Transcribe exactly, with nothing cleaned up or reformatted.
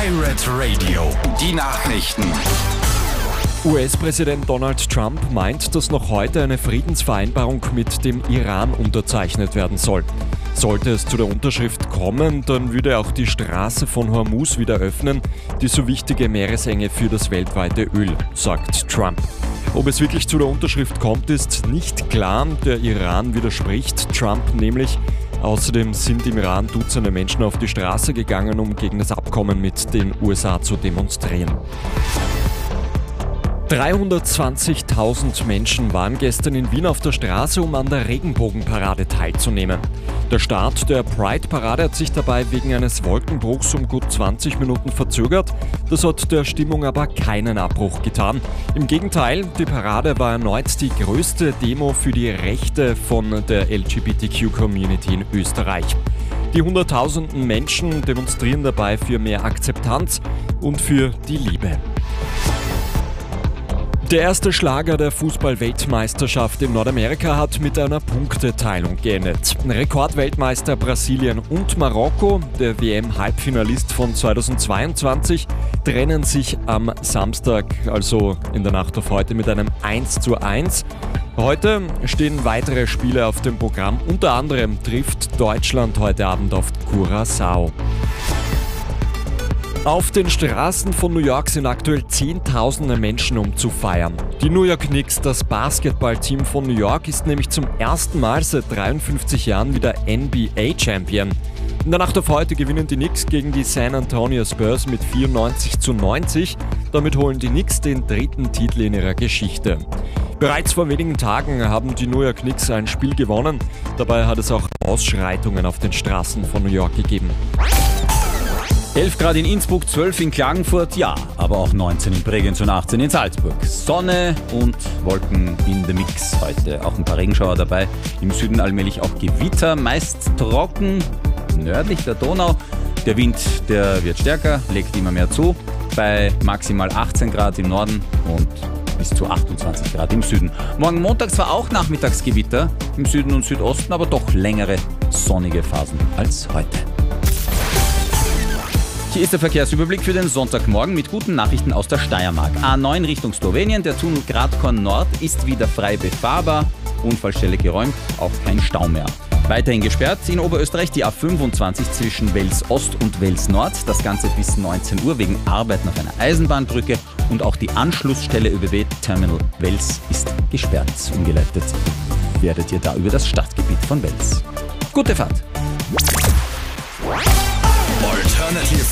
Pirate Radio, die Nachrichten. U S-Präsident Donald Trump meint, dass noch heute eine Friedensvereinbarung mit dem Iran unterzeichnet werden soll. Sollte es zu der Unterschrift kommen, dann würde auch die Straße von Hormuz wieder öffnen, die so wichtige Meeresenge für das weltweite Öl, sagt Trump. Ob es wirklich zu der Unterschrift kommt, ist nicht klar. Der Iran widerspricht Trump nämlich. Außerdem sind im Iran Dutzende Menschen auf die Straße gegangen, um gegen das Abkommen mit den U S A zu demonstrieren. dreihundertzwanzigtausend Menschen waren gestern in Wien auf der Straße, um an der Regenbogenparade teilzunehmen. Der Start der Pride-Parade hat sich dabei wegen eines Wolkenbruchs um gut zwanzig Minuten verzögert. Das hat der Stimmung aber keinen Abbruch getan. Im Gegenteil, die Parade war erneut die größte Demo für die Rechte von der L G B T Q-Community in Österreich. Die Hunderttausenden Menschen demonstrieren dabei für mehr Akzeptanz und für die Liebe. Der erste Schlager der Fußball-Weltmeisterschaft in Nordamerika hat mit einer Punkteteilung geendet. Rekordweltmeister Brasilien und Marokko, der W M-Halbfinalist von zweitausendzweiundzwanzig, trennen sich am Samstag, also in der Nacht auf heute, mit einem eins zu eins. Heute stehen weitere Spiele auf dem Programm. Unter anderem trifft Deutschland heute Abend auf Curaçao. Auf den Straßen von New York sind aktuell Zehntausende Menschen, um zu feiern. Die New York Knicks, das Basketballteam von New York, ist nämlich zum ersten Mal seit dreiundfünfzig Jahren wieder N B A-Champion. In der Nacht auf heute gewinnen die Knicks gegen die San Antonio Spurs mit vierundneunzig zu neunzig. Damit holen die Knicks den dritten Titel in ihrer Geschichte. Bereits vor wenigen Tagen haben die New York Knicks ein Spiel gewonnen. Dabei hat es auch Ausschreitungen auf den Straßen von New York gegeben. elf Grad in Innsbruck, zwölf in Klagenfurt, ja, aber auch neunzehn in Bregenz und achtzehn in Salzburg. Sonne und Wolken in the Mix heute. Auch ein paar Regenschauer dabei. Im Süden allmählich auch Gewitter, meist trocken, nördlich der Donau. Der Wind, der wird stärker, legt immer mehr zu. Bei maximal achtzehn Grad im Norden und bis zu achtundzwanzig Grad im Süden. Morgen Montag zwar auch Nachmittagsgewitter im Süden und Südosten, aber doch längere sonnige Phasen als heute. Hier ist der Verkehrsüberblick für den Sonntagmorgen mit guten Nachrichten aus der Steiermark. A neun Richtung Slowenien, der Tunnel Gradkorn Nord ist wieder frei befahrbar. Unfallstelle geräumt, auch kein Stau mehr. Weiterhin gesperrt in Oberösterreich die A fünfundzwanzig zwischen Wels Ost und Wels Nord. Das Ganze bis neunzehn Uhr wegen Arbeiten auf einer Eisenbahnbrücke. Und auch die Anschlussstelle ÖBB Terminal Wels ist gesperrt. Umgeleitet werdet ihr da über das Stadtgebiet von Wels. Gute Fahrt! Alternative